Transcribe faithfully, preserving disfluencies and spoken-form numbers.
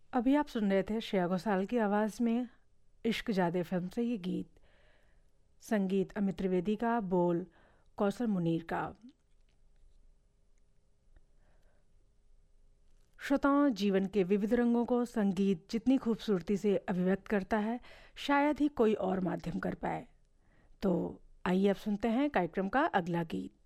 अभी आप सुन रहे थे श्रेया घोषाल की आवाज़ में इश्क जादे फिल्म से ये गीत। संगीत अमित त्रिवेदी का, बोल कौसर मुनीर का। श्रोताओं, जीवन के विविध रंगों को संगीत जितनी खूबसूरती से अभिव्यक्त करता है, शायद ही कोई और माध्यम कर पाए। तो आइए अब सुनते हैं कार्यक्रम का अगला गीत।